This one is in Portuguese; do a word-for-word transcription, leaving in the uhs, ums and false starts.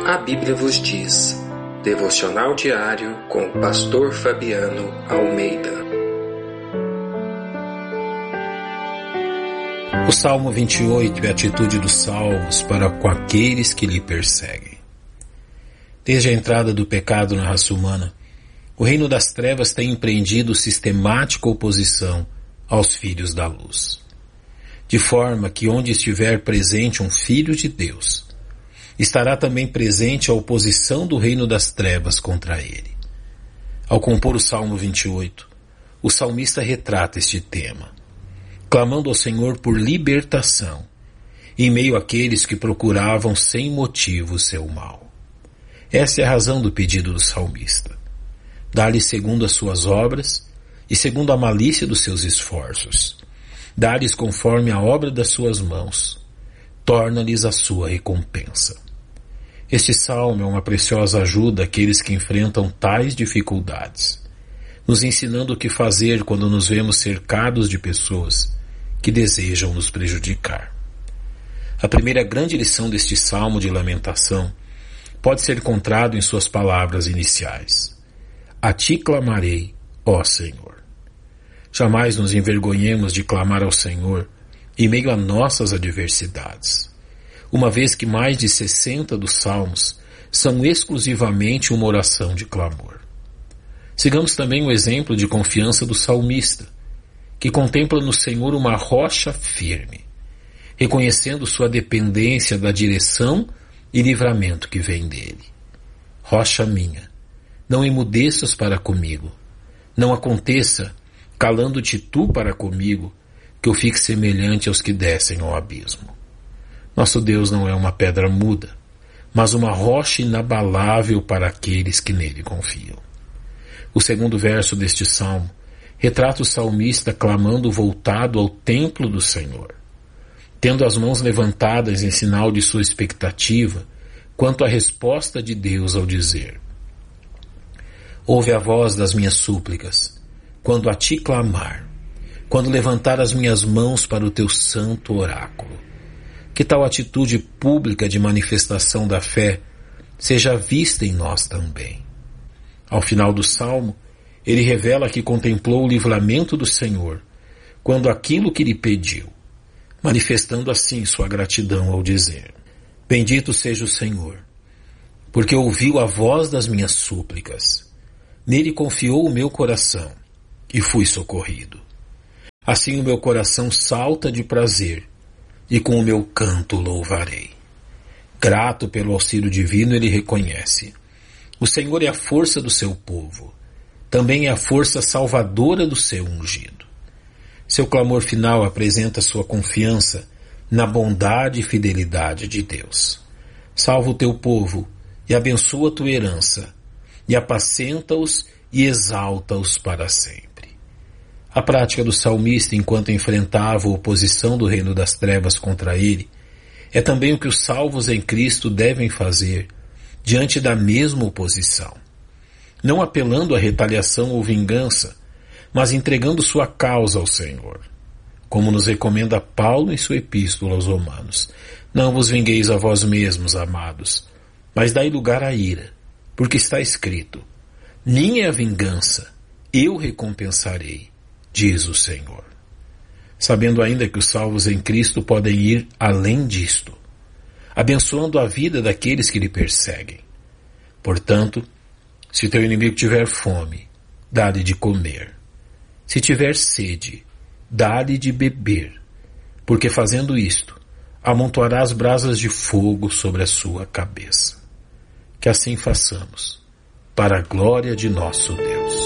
A Bíblia vos diz. Devocional diário com o pastor Fabiano Almeida. O Salmo vinte e oito é a atitude dos salmos para com aqueles que lhe perseguem. Desde a entrada do pecado na raça humana, o reino das trevas tem empreendido sistemática oposição aos filhos da luz. De forma que onde estiver presente um filho de Deus, estará também presente a oposição do reino das trevas contra ele. Ao compor o Salmo vinte e oito, o salmista retrata este tema, clamando ao Senhor por libertação, em meio àqueles que procuravam sem motivo o seu mal. Essa é a razão do pedido do salmista. Dá-lhe segundo as suas obras e segundo a malícia dos seus esforços. Dá-lhes conforme a obra das suas mãos. Torna-lhes a sua recompensa. Este salmo é uma preciosa ajuda àqueles que enfrentam tais dificuldades, nos ensinando o que fazer quando nos vemos cercados de pessoas que desejam nos prejudicar. A primeira grande lição deste salmo de lamentação pode ser encontrado em suas palavras iniciais. A ti clamarei, ó Senhor. Jamais nos envergonhemos de clamar ao Senhor em meio a nossas adversidades, uma vez que mais de sessenta dos salmos são exclusivamente uma oração de clamor. Sigamos também o exemplo de confiança do salmista, que contempla no Senhor uma rocha firme, reconhecendo sua dependência da direção e livramento que vem dele. Rocha minha, não emudeças para comigo, não aconteça, calando-te tu para comigo, que eu fique semelhante aos que descem ao abismo. Nosso Deus não é uma pedra muda, mas uma rocha inabalável para aqueles que nele confiam. O segundo verso deste salmo retrata o salmista clamando voltado ao templo do Senhor, tendo as mãos levantadas em sinal de sua expectativa quanto à resposta de Deus ao dizer: ouve a voz das minhas súplicas, quando a ti clamar, quando levantar as minhas mãos para o teu santo oráculo. Que tal atitude pública de manifestação da fé seja vista em nós também. Ao final do salmo, ele revela que contemplou o livramento do Senhor quando aquilo que lhe pediu, manifestando assim sua gratidão ao dizer: bendito seja o Senhor, porque ouviu a voz das minhas súplicas. Nele confiou o meu coração e fui socorrido. Assim o meu coração salta de prazer e com o meu canto louvarei. Grato pelo auxílio divino, ele reconhece: o Senhor é a força do seu povo, também é a força salvadora do seu ungido. Seu clamor final apresenta sua confiança na bondade e fidelidade de Deus. Salva o teu povo e abençoa a tua herança, e apacenta-os e exalta-os para sempre. A prática do salmista enquanto enfrentava a oposição do reino das trevas contra ele é também o que os salvos em Cristo devem fazer diante da mesma oposição, não apelando à retaliação ou vingança, mas entregando sua causa ao Senhor, como nos recomenda Paulo em sua epístola aos Romanos. Não vos vingueis a vós mesmos, amados, mas dai lugar à ira, porque está escrito: minha é a vingança, eu recompensarei, diz o Senhor. Sabendo ainda que os salvos em Cristo podem ir além disto, abençoando a vida daqueles que lhe perseguem. Portanto, se teu inimigo tiver fome, dá-lhe de comer. Se tiver sede, dá-lhe de beber, porque fazendo isto, amontoarás brasas de fogo sobre a sua cabeça. Que assim façamos, para a glória de nosso Deus.